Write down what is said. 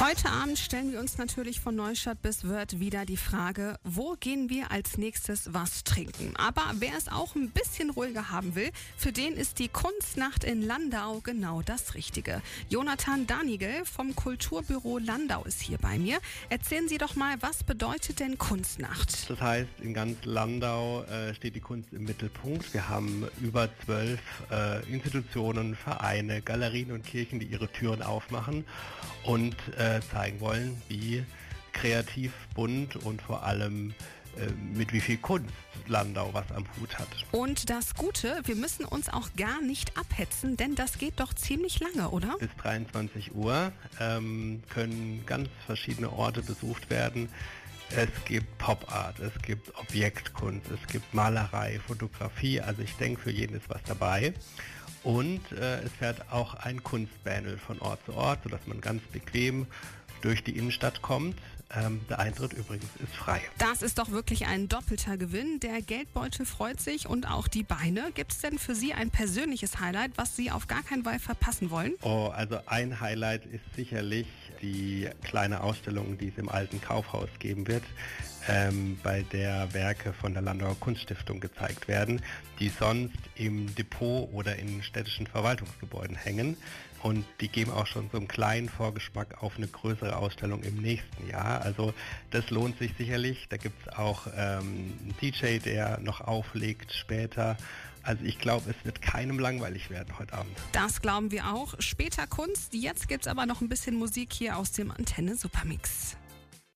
Heute Abend stellen wir uns natürlich von Neustadt bis Wörth wieder die Frage, wo gehen wir als nächstes was trinken? Aber wer es auch ein bisschen ruhiger haben will, für den ist die Kunstnacht in Landau genau das Richtige. Jonathan Danigel vom Kulturbüro Landau ist hier bei mir. Erzählen Sie doch mal, was bedeutet denn Kunstnacht? Das heißt, in ganz Landau steht die Kunst im Mittelpunkt. Wir haben über 12 Institutionen, Vereine, Galerien und Kirchen, die ihre Türen aufmachen und zeigen wollen, wie kreativ, bunt und vor allem mit wie viel Kunst Landau was am Hut hat. Und das Gute, wir müssen uns auch gar nicht abhetzen, denn das geht doch ziemlich lange, oder? Bis 23 Uhr können ganz verschiedene Orte besucht werden. Es gibt Pop-Art, es gibt Objektkunst, es gibt Malerei, Fotografie, also ich denke, für jeden ist was dabei. Und es fährt auch ein Kunstbähnel von Ort zu Ort, sodass man ganz bequem durch die Innenstadt kommt. Der Eintritt übrigens ist frei. Das ist doch wirklich ein doppelter Gewinn. Der Geldbeutel freut sich und auch die Beine. Gibt es denn für Sie ein persönliches Highlight, was Sie auf gar keinen Fall verpassen wollen? Oh, also ein Highlight ist sicherlich die kleine Ausstellung, die es im alten Kaufhaus geben wird, bei der Werke von der Landauer Kunststiftung gezeigt werden, die sonst im Depot oder in städtischen Verwaltungsgebäuden hängen. Und die geben auch schon so einen kleinen Vorgeschmack auf eine größere Ausstellung im nächsten Jahr. Also das lohnt sich sicherlich. Da gibt es auch einen DJ, der noch auflegt später. Also ich glaube, es wird keinem langweilig werden heute Abend. Das glauben wir auch. Später Kunst. Jetzt gibt es aber noch ein bisschen Musik hier aus dem Antenne Supermix.